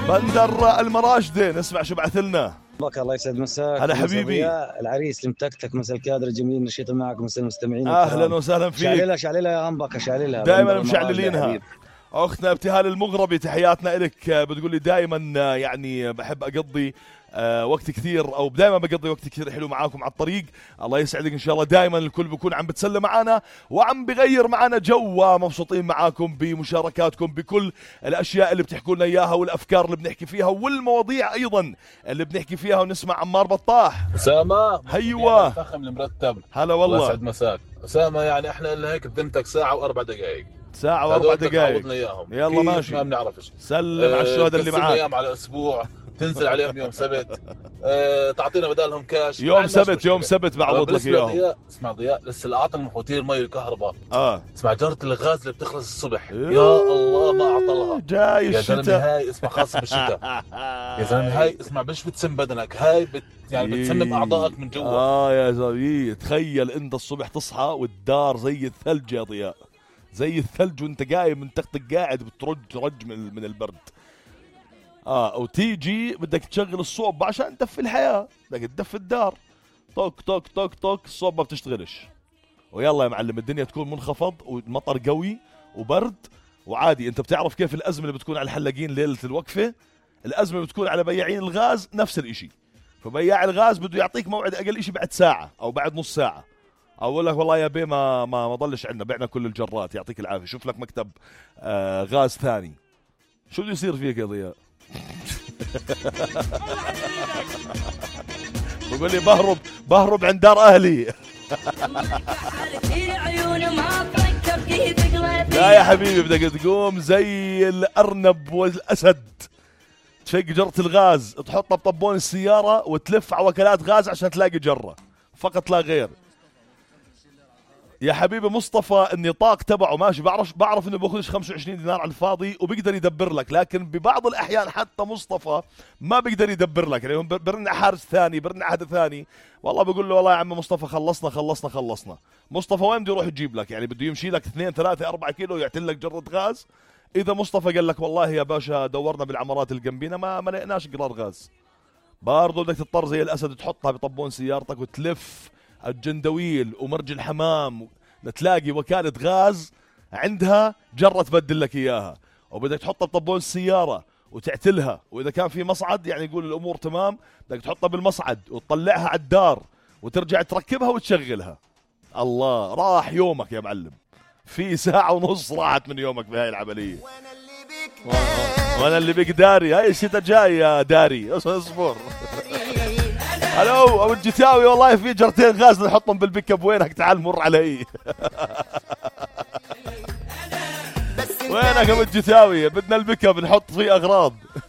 بندر المراشدي، نسمع شو بعث لنا. بك الله يسعد مساك. هلا حبيبي. العريس المتكتك، مساء الكادر الجميل، نشيط معك مساء المستمعين. اهلا وسهلا فيك. شعللها يا غنبك، شعللها دائما مشعللينها. اختنا ابتهال المغربي تحياتنا لك. بتقول لي دائما يعني بحب اقضي وقت كثير، او دائما بقضي وقت كثير حلو معاكم على الطريق. الله يسعدك ان شاء الله. دائما الكل بيكون عم بتسلى معنا وعم بغير معنا جو، مبسوطين معاكم بمشاركاتكم بكل الاشياء اللي بتحكوا لنا اياها والافكار اللي بنحكي فيها والمواضيع ايضا اللي بنحكي فيها. ونسمع عمار بطاح. اسامه هيوا الفخم المرتب. هلا والله. الله يسعد مساك اسامه. يعني احنا اللي هيك بذمتك ساعه و4 دقائق. ساعه و4 دقائق. يلا ماشي. ما بنعرفش. سلم على الشهداء اللي معاك. ايام على اسبوع، تنزل عليهم يوم سبت، تعطينا بدالهم كاش. يوم سبت بعوض لك اياهم. اسمع ضياء، لسه العاطل المفوتير مي الكهرباء. اسمع جرة الغاز اللي بتخلص الصبح. يا الله ما اعطلها. جاي الشتاء. يا زلمه هاي اسمع خاصة بالشتاء. يا زلمه هاي اسمع مش بتسم بدنك، هاي يعني بتسمم اعضائك من جوا. يا زلمه تخيل انت الصبح تصحى والدار زي الثلج يا ضياء، زي الثلج، وانت قايم من تختك قاعد بترج من البرد. وتيجي بدك تشغل الصوب عشان تدفي الحياة، بدك تدفي الدار. توك توك توك توك الصوب ما بتشتغلش. ويلا يا معلم الدنيا تكون منخفض والمطر قوي وبرد وعادي. انت بتعرف كيف الأزمة اللي بتكون على الحلاقين ليلة الوقفة؟ الأزمة بتكون على بياعين الغاز نفس الاشي. فبياع الغاز بده يعطيك موعد أقل اشي بعد ساعة أو بعد نص ساعة. أقول لك والله يا بيه ما ضلش عندنا، بعنا كل الجرات، يعطيك العافية، شوف لك مكتب غاز ثاني. شو بده يصير فيك يا ضياء؟ بقول لي بهرب عند دار اهلي. لا يا حبيبي بدك تقوم زي الارنب والاسد، تفك جرة الغاز تحطها بطبون السيارة وتلف على وكالات غاز عشان تلاقي جرة، فقط لا غير. يا حبيبي مصطفى النطاق تبعه ماشي، بعرف انه بياخذش 25 دينار على الفاضي وبيقدر يدبر لك، لكن ببعض الاحيان حتى مصطفى ما بيقدر يدبر لك. يعني برن حارس ثاني، برن حدا ثاني، والله بقول له والله يا عم مصطفى خلصنا. مصطفى وين بده يروح يجيب لك؟ يعني بده يمشي لك 2 3 4 كيلو يعتل لك جرة غاز. اذا مصطفى قال لك والله يا باشا دورنا بالعمارات اللي جنبينا ما لقيناش قرار غاز، برضه بدك تضطر زي الاسد تحطها بطبون سيارتك وتلف الجندويل ومرج الحمام تلاقي وكالة غاز عندها جرة تبدل لك إياها، وبدك تحطها بطبون السيارة وتعتلها. وإذا كان في مصعد يعني يقول الأمور تمام، بدك تحطها بالمصعد وتطلعها على الدار وترجع تركبها وتشغلها. الله راح يومك يا معلم، في ساعة ونص راحت من يومك بهاي العملية. وانا اللي بك داري. هاي الشتاء جاي يا داري، اصبر. الو ابو الجتاوي، والله في جرتين غاز نحطهم بالبيك اب، وينك؟ تعال مر علي. وينك ابو الجتاوي؟ بدنا البيك اب نحط فيه اغراض.